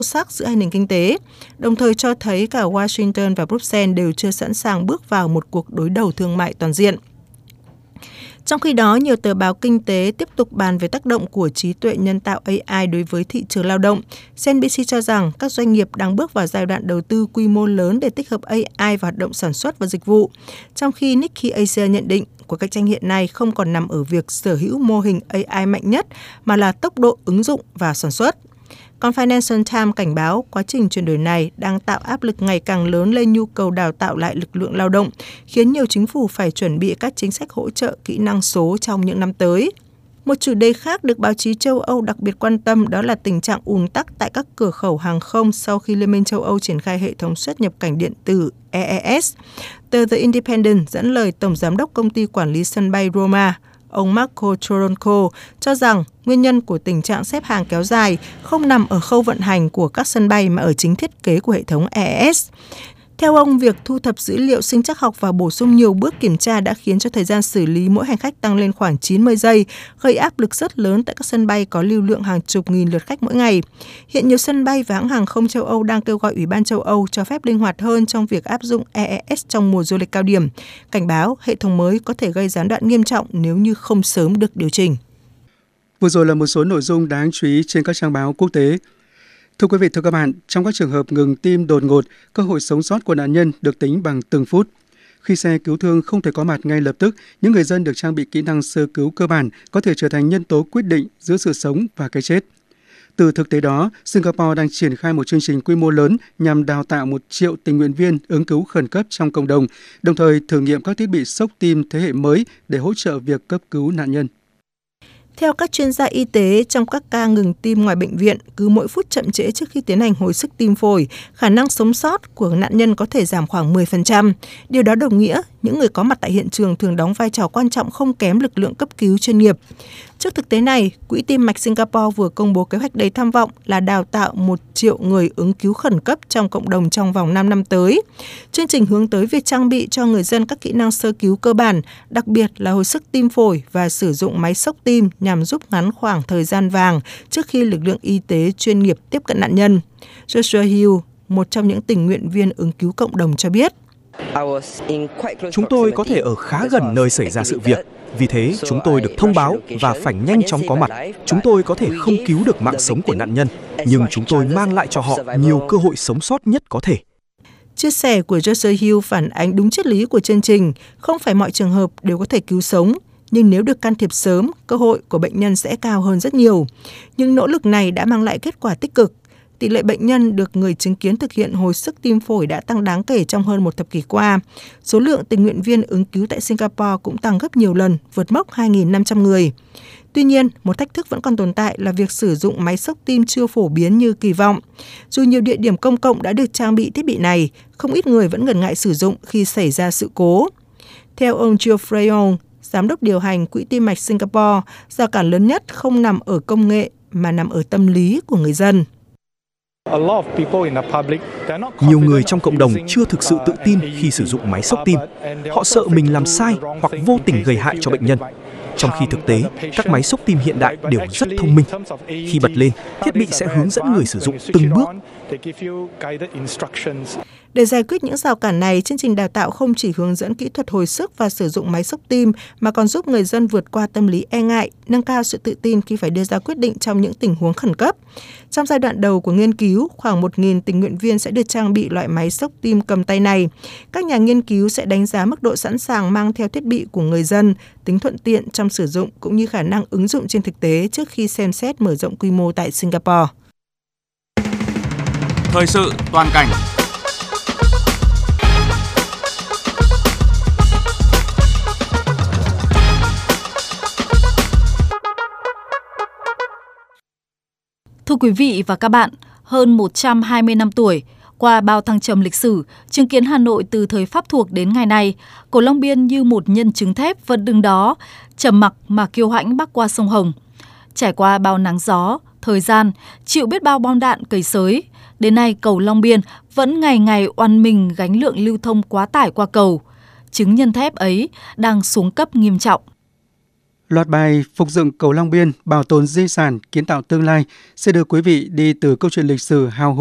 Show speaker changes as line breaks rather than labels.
sắc giữa hai nền kinh tế, đồng thời cho thấy cả Washington và Bruxelles đều chưa sẵn sàng bước vào một cuộc đối đầu thương mại toàn diện. Trong khi đó, nhiều tờ báo kinh tế tiếp tục bàn về tác động của trí tuệ nhân tạo AI đối với thị trường lao động. CNBC cho rằng các doanh nghiệp đang bước vào giai đoạn đầu tư quy mô lớn để tích hợp AI vào hoạt động sản xuất và dịch vụ, trong khi Nikkei Asia nhận định cuộc cạnh tranh hiện nay không còn nằm ở việc sở hữu mô hình AI mạnh nhất, mà là tốc độ ứng dụng vào sản xuất. Còn Financial Times cảnh báo quá trình chuyển đổi này đang tạo áp lực ngày càng lớn lên nhu cầu đào tạo lại lực lượng lao động, khiến nhiều chính phủ phải chuẩn bị các chính sách hỗ trợ kỹ năng số trong những năm tới. Một chủ đề khác được báo chí châu Âu đặc biệt quan tâm đó là tình trạng ùn tắc tại các cửa khẩu hàng không sau khi Liên minh châu Âu triển khai hệ thống xuất nhập cảnh điện tử EES. Tờ The Independent dẫn lời Tổng Giám đốc Công ty Quản lý Sân bay Roma, ông Marco Toronco, cho rằng nguyên nhân của tình trạng xếp hàng kéo dài không nằm ở khâu vận hành của các sân bay mà ở chính thiết kế của hệ thống EES. Theo ông, việc thu thập dữ liệu sinh trắc học và bổ sung nhiều bước kiểm tra đã khiến cho thời gian xử lý mỗi hành khách tăng lên khoảng 90 giây, gây áp lực rất lớn tại các sân bay có lưu lượng hàng chục nghìn lượt khách mỗi ngày. Hiện nhiều sân bay và hãng hàng không châu Âu đang kêu gọi Ủy ban châu Âu cho phép linh hoạt hơn trong việc áp dụng EES trong mùa du lịch cao điểm, cảnh báo hệ thống mới có thể gây gián đoạn nghiêm trọng nếu như không sớm được điều chỉnh.
Vừa rồi là một số nội dung đáng chú ý trên các trang báo quốc tế. Thưa quý vị, thưa các bạn, trong các trường hợp ngừng tim đột ngột, cơ hội sống sót của nạn nhân được tính bằng từng phút. Khi xe cứu thương không thể có mặt ngay lập tức, những người dân được trang bị kỹ năng sơ cứu cơ bản có thể trở thành nhân tố quyết định giữa sự sống và cái chết. Từ thực tế đó, Singapore đang triển khai một chương trình quy mô lớn nhằm đào tạo 1 triệu tình nguyện viên ứng cứu khẩn cấp trong cộng đồng, đồng thời thử nghiệm các thiết bị sốc tim thế hệ mới để hỗ trợ việc cấp cứu nạn nhân.
Theo các chuyên gia y tế, trong các ca ngừng tim ngoài bệnh viện, cứ mỗi phút chậm trễ trước khi tiến hành hồi sức tim phổi, khả năng sống sót của nạn nhân có thể giảm khoảng 10%. Điều đó đồng nghĩa, những người có mặt tại hiện trường thường đóng vai trò quan trọng không kém lực lượng cấp cứu chuyên nghiệp. Trước thực tế này, Quỹ Tim mạch Singapore vừa công bố kế hoạch đầy tham vọng là đào tạo 1 triệu người ứng cứu khẩn cấp trong cộng đồng trong vòng 5 năm tới. Chương trình hướng tới việc trang bị cho người dân các kỹ năng sơ cứu cơ bản, đặc biệt là hồi sức tim phổi và sử dụng máy sốc tim nhằm giúp ngắn khoảng thời gian vàng trước khi lực lượng y tế chuyên nghiệp tiếp cận nạn nhân. Joshua Hill, một trong những tình nguyện viên ứng cứu cộng đồng cho biết.
Chúng tôi có thể ở khá gần nơi xảy ra sự việc. Vì thế, chúng tôi được thông báo và phải nhanh chóng có mặt. Chúng tôi có thể không cứu được mạng sống của nạn nhân, nhưng chúng tôi mang lại cho họ nhiều cơ hội sống sót nhất có thể.
Chia sẻ của Joshua Hill phản ánh đúng triết lý của chương trình. Không phải mọi trường hợp đều có thể cứu sống, nhưng nếu được can thiệp sớm, cơ hội của bệnh nhân sẽ cao hơn rất nhiều. Những nỗ lực này đã mang lại kết quả tích cực. Tỷ lệ bệnh nhân được người chứng kiến thực hiện hồi sức tim phổi đã tăng đáng kể trong hơn một thập kỷ qua. Số lượng tình nguyện viên ứng cứu tại Singapore cũng tăng gấp nhiều lần, vượt mốc 2.500 người. Tuy nhiên, một thách thức vẫn còn tồn tại là việc sử dụng máy sốc tim chưa phổ biến như kỳ vọng. Dù nhiều địa điểm công cộng đã được trang bị thiết bị này, không ít người vẫn ngần ngại sử dụng khi xảy ra sự cố. Theo ông Geoffrey Ong, Giám đốc điều hành Quỹ Tim mạch Singapore, rào cản lớn nhất không nằm ở công nghệ mà nằm ở tâm lý của người dân.
Nhiều người trong cộng đồng chưa thực sự tự tin khi sử dụng máy sốc tim. Họ sợ mình làm sai hoặc vô tình gây hại cho bệnh nhân. Trong khi thực tế, các máy sốc tim hiện đại đều rất thông minh. Khi bật lên, thiết bị sẽ hướng dẫn người sử dụng từng bước.
Để giải quyết những rào cản này, chương trình đào tạo không chỉ hướng dẫn kỹ thuật hồi sức và sử dụng máy sốc tim, mà còn giúp người dân vượt qua tâm lý e ngại, nâng cao sự tự tin khi phải đưa ra quyết định trong những tình huống khẩn cấp. Trong giai đoạn đầu của nghiên cứu, khoảng 1.000 tình nguyện viên sẽ được trang bị loại máy sốc tim cầm tay này. Các nhà nghiên cứu sẽ đánh giá mức độ sẵn sàng mang theo thiết bị của người dân, tính thuận tiện trong sử dụng cũng như khả năng ứng dụng trên thực tế trước khi xem xét mở rộng quy mô tại Singapore.
Thời sự toàn cảnh.
Thưa quý vị và các bạn, hơn 120 năm tuổi, qua bao thăng trầm lịch sử, chứng kiến Hà Nội từ thời Pháp thuộc đến ngày nay, cổ Long Biên như một nhân chứng thép vẫn đứng đó, trầm mặc mà kiêu hãnh bắc qua sông Hồng. Trải qua bao nắng gió, thời gian, chịu biết bao bom đạn cầy xới, đến nay cầu Long Biên vẫn ngày ngày oằn mình gánh lượng lưu thông quá tải qua cầu. Chứng nhân thép ấy đang xuống cấp nghiêm trọng.
Loạt bài Phục dựng cầu Long Biên, bảo tồn di sản, kiến tạo tương lai sẽ đưa quý vị đi từ câu chuyện lịch sử hào hùng